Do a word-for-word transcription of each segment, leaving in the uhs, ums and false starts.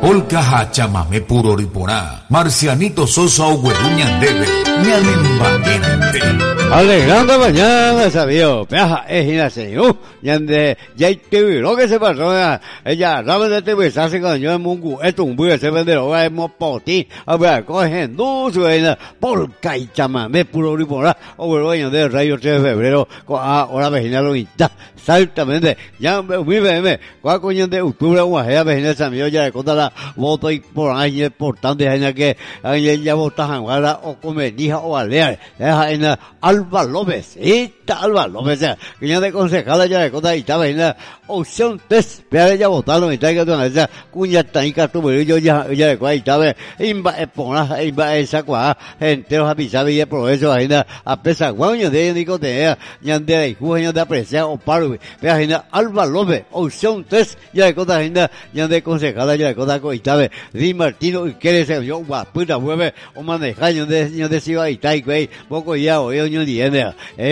Polka hachamame puro riporá. Marcianito Sosa Ogueruña debe. Ñanimbañente. Alegrando mañana, sabio. Peja, es inaseñu. Ñande, ya te lo que se pasó. Ella, sabe de te besarse con yo en Mungu. Esto un buen se vende lo que hemos poti. A ver, cogen, no suena. Polka y chamame puro riporá. Ogueruña de Rayo tres de febrero. Ahora vecina lo insta. Exactamente. Ya, muy bien. Cuál coño de octubre, guajea, vecina sabio, ya le conta la voto y por ahí importante, en que ya votaban, ahora o come hija o balear. Es en Alba López. Esta Alba López, que ya de concejala ya le conta y estaba en la opción tres. Pero ella votaron y está que tú esa cuña tanica tu yo ya ya de cuál estaba imba espona imba esa cuá enteros a pisar y por eso ahí a pesar guaño de nico de ya de jueño de aprecia o paro. Pero ahí Alba López, opción tres, ya de conta ya de concejala ya de conta y estaba Di Martino y quiere ser yo guaputa hueve o manejaño de señor de Ciba y Tai güey poco ya o yo ni entiende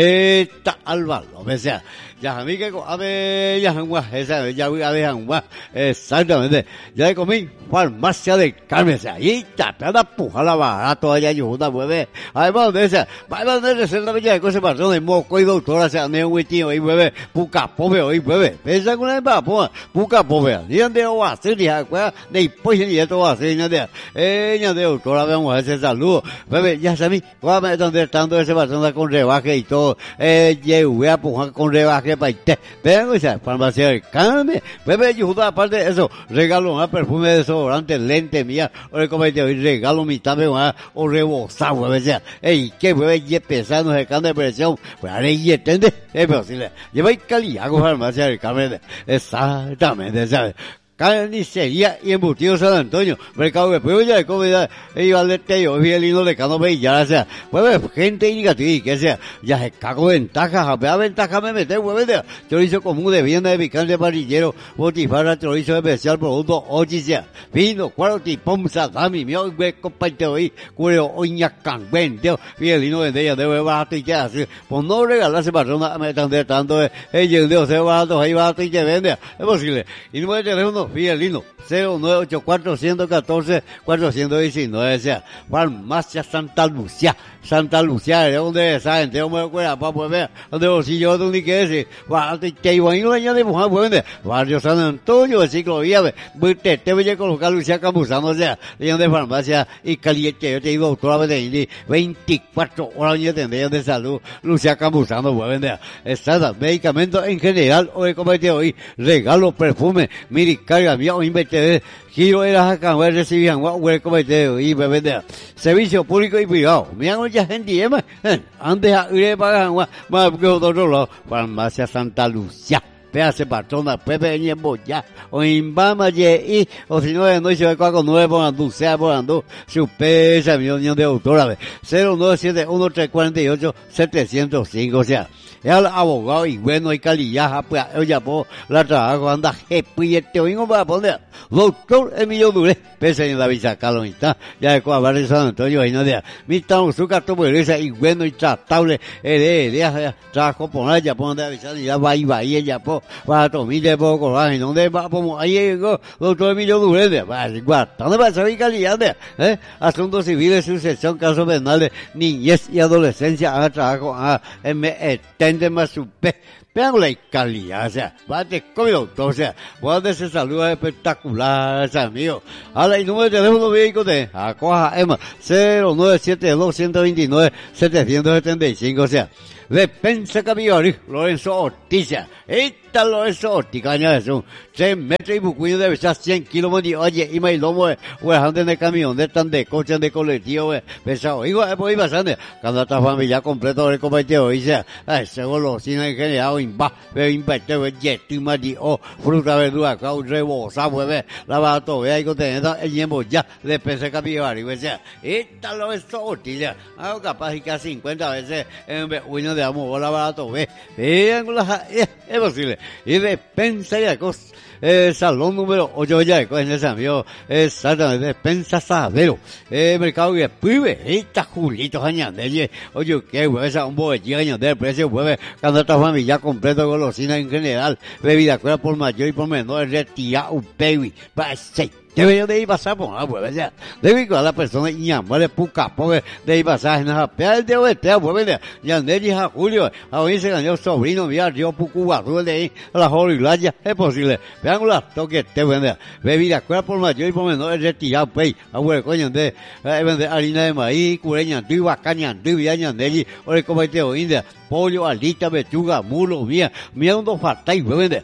esta Alba López sea ya a mí que a ver ya jangua esa ya voy a ver jangua exactamente ya de comí farmacia de Carmen sea y está para pujar la barato allá yo una hueve además de esa va de reserva bella de cosas para de moco y doctora sea ne un tío y hueve puca pobre hoy hueve pesa con la papa puca pobre ni ande o hacer ni agua de pues ni esto va a ser ni de eh ni de doctora vamos a hacer saludo bebé ya sabí va a donde estando ese persona con rebaje y todo eh yo voy a pujar con rebaje para usted vengo esa farmacia de Carmen bebé yo aparte de eso regalo un perfume de desodorante lente mía o le comete hoy regalo mi también o rebosado bebé sea ey que bebé ya pesado se cambia de presión pues ahora ya entiende es posible lleva calidad con farmacia de Carmen exactamente ¿sabes? Carnicería y embutido San Antonio, mercado de pueblo de comida, y vale tello, bien lindo de cano ya o sea, pues gente indicativa, que sea, ya se cago ventaja, a ventaja me mete, pues chorizo común de vianda de picante parrillero, botifarra, chorizo especial, producto, ochicia, vino, cuatro tipón, salami, mío, güey, comparte hoy, cuero, oña, canguenteo, bien lindo de ella, de barato y que así, pues no regalarse patrona, me están de tanto, eh, yo se barato, ahí barato y que vende, es posible, y no me teléfono, bien lindo, cero nueve ocho cuatro uno cuatro cuatro uno nueve, sea, farmacia Santa Lucia, Santa Lucia, ¿de dónde esa gente? ¿Cómo me acuerdo? Para poder ver, ¿dónde bolsillo tú ni qué decir? Te iba a ir allá de Mujer Buende, barrio San Antonio, de ciclovía, te te voy a colocar Lucia Campuzano, o sea, de farmacia y caliente, yo te digo, doctora de veinticuatro horas de atención de salud, Lucia Campuzano, Buende, exacto, medicamentos en general, hoy como te hoy, regalo, perfume, mire, carga mía, o invertir, giro era acá, voy a recibir agua, voy a cometer, y me vender, servicio público y privado, mira mucha gente, antes a ir a pagar agua, más que otro lado, farmacia Santa Lucia. Péase patrona, Pepe ni en Boya, o en Bama y, o si no, no se ve con nueve por andú, sea por andú, su pesa, mi unión de autora, cero nueve siete uno tres cuatro ocho siete cero cinco, o sea, es el abogado y bueno y calidad, pues, ella por la trabajo, anda, jefe, y este oingo para poner, doctor Emilio Dure, pese en la visa calonita, ya de Coabar de San Antonio, ahí no de, mi tan su carto, pues, y bueno y tratable, eh, de, trabajo por allá, por donde avisar, y ya va y va, y ella por, para tomar poco, va, y donde va, como ahí llegó, doctor Emilio Dure, va, igual, ¿dónde va a salir calidad, eh? Asuntos civiles, sucesión, casos penales, niñez y adolescencia, a trabajo, a, me, extende más su pe, vean la calidad, o sea, va de comido, doctor, o sea, voy a dar ese saludo espectacular, o sea, amigo. Ahora, el número de teléfono médico de Acoja Emma, cero nueve siete dos dos nueve siete siete cinco, o sea, Despensa Capillori, Lorenzo Ortiz, esta Lorenzo Ortiz, caña es un tres metros y bucuyo de pesar cien kilómetros, oye, y me lomo, pues, andan de camión, de tan de coche, de colectivo, pesado, igual, pues, pasando, cuando esta familia completa el cometido, dice, ay, según los cines en general, imba, pero invertir, pues, yeto y mati, o, fruta, verdura, cau, rebosa, pues, la barato, vea, y conteniendo, el tiempo ya, despensa Capillori, pues, esta Lorenzo Ortiz, algo capaz y casi cincuenta veces, en uno de amor, la barato, ve, vean, es posible, y despensa y la cosa, eh, salón número ocho de Yaeco, en ese amigo, exactamente, Despensa Sadero, eh, mercado que pibe, esta Julito Añandelle, oye, qué hueve, esa un bollito Añandelle, precio hueve, canasta familiar completo, golosina en general, bebida, cuera por mayor y por menor, retira un baby, para aceite. Debería de ir pasar por una hueve, ya. Debe ir a la persona y llamarle puca, porque de ir pasar en la pea del dedo de tea, hueve, ya de ir a Julio, a hoy se ganó sobrino, mira, yo pucu, de ahí, a la Jolilaya, es posible. Vean las toques, te vende, bebida, cuera por mayor y por menor, retira un baby, a hueve, coño, de, vende harina de maíz, cureña, antigua, caña, antigua, ñandeli, o el comete o india, pollo, alita, pechuga, mulo, mía, mía, un dos fatais, hueve,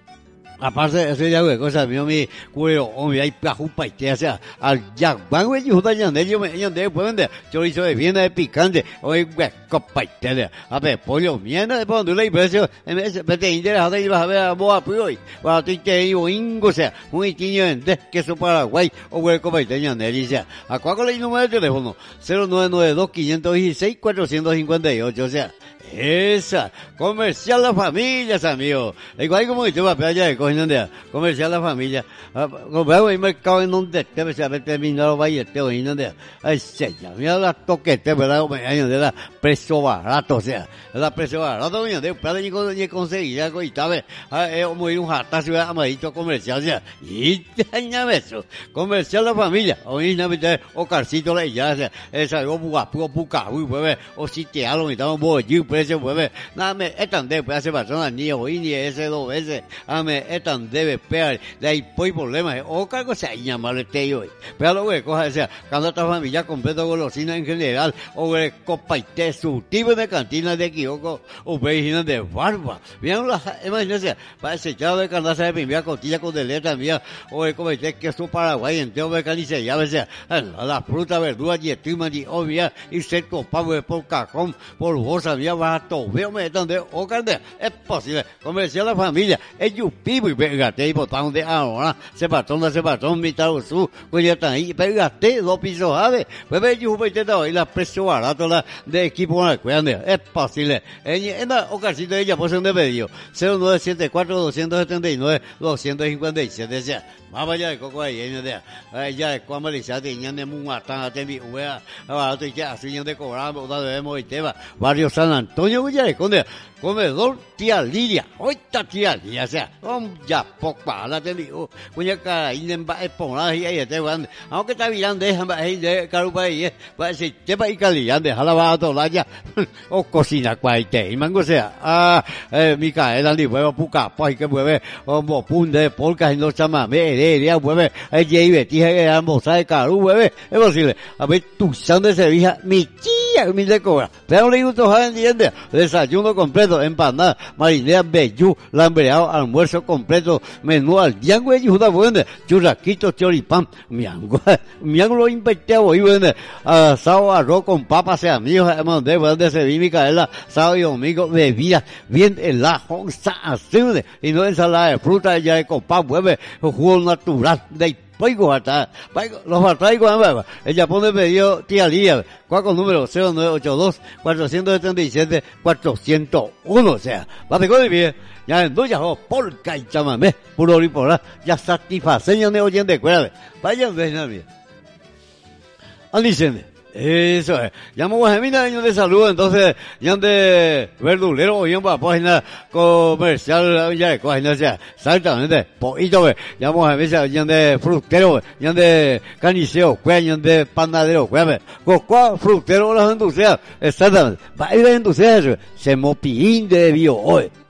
aparte de eso ya güey cosas mío mi cuero o mi hay pajupa y te sea al ya van güey yo también de yo me yo de pueden de chorizo de viena de picante o güey copa y te a ver pollo miena de cuando le precio en ese pete indera de iba a ver a boa pues para ti te digo ingo sea muy tiño de queso Paraguay o güey copa y te de dice a cuál con el número de teléfono cero nueve nueve dos cinco uno seis cuatro cinco ocho o sea esa, comercial la familia, amigo. Igual como que tú vas a allá de coger donde comercial la familia. Compramos el mercado en donde te se ha terminado valleteo y donde ay se ya, mira la toquete, ¿verdad? Año de la precio barato, o sea, la precio barato, mira, de para ni ni conseguir algo y tal vez, eh, como ir un jata ciudad amadito comercial, o sea, y daña eso. Comercial la familia, o una vez o carcito la ya, o sea, esa o puga, puga, puga, uy, pues, o si te hablo, me damos bollo, precio pues nada me están de pues hace personas ni hoy ni ese dos veces a me están debe pegar de ahí pues problemas o cargo se llamarle te hoy pero lo güey coja sea cuando esta familia completo golosina en general o güey copa y té su tipo de cantina de equivoco o vecinas de barba bien la imagínense para ese chavo de carnaza de primera costilla con deleta mía o el comité que su Paraguay entero de canice ya veces la fruta verdura y estima y obvia y se copa por cajón por bolsa mía barato, veo me donde o grande, es posible, comercial la familia, ellos pivo y pegate y botón de ahora, se patrón, se patrón, mitad su, pues ya está ahí, pegate, dos pisos ave, pues ve yo voy a dar la precio barato la de equipo en la cuenta, es posible, en la ocasión de ella poseen de pedido, cero nueve siete cuatro dos siete nueve dos cinco siete, sea, más allá de coco ahí, en de, ya de cuando le se tenían de muy matan a tembi, wea, ahora te ya, así de cobrar, botar de demo y tema, barrio San Antonio Villareconde, comedor tía Lilia, oita tía Lilia, o sea, um, ya poca, la te digo, cuya cara, y en va a poner ahí, ahí te van, aunque está mirando, déjame ahí de carupa ahí, va a decir, te va a ir calillando, déjala va a toda ya, o cocina cuaite, y mango sea, ah, eh, Micaela, ni huevo, puca, pues que mueve, o mopun de polcas y no chama, me, de, de, mueve, ahí ya iba, tija que ambos sabe caru, mueve, es posible, a ver, tu san de Sevilla, mi tía, mi de cobra, pero le gusto, entiende, desayuno completo, empanada, marinera, bellú, lambreado, almuerzo completo, menú al diango de Yuda, bueno, churrasquito, choripán, miango, miango lo invertido, y bueno, asado, arroz con papas, y amigos, hermano, de bueno, de Sevilla, Micaela, sábado y domingo, bebidas, bien helado, así, y no ensalada de fruta, ya de copa, hueve, jugo natural, de Paigo hasta, los batraigo, ella pone pedido tía Lía, cuatro número cero nueve ocho dos cuatro siete siete cuatro cero uno, o sea, va de de pie, ya en dos ya polca y chamamé, puro ripora, ya satisfacen de oyente, cuérdate, vayan, ven a mí. Andicende. Eso es. Llamo Guajemina, años de salud, entonces, ya de verdulero, o ya para página comercial, ya de página, o sea, exactamente, poquito, ve. Llamo Guajemina, ya de frutero, ya de caniceo, ya de panadero, ve. Cocoa, frutero, las industrias, exactamente. Va a ir a industrias, se mopillín de bio, hoy.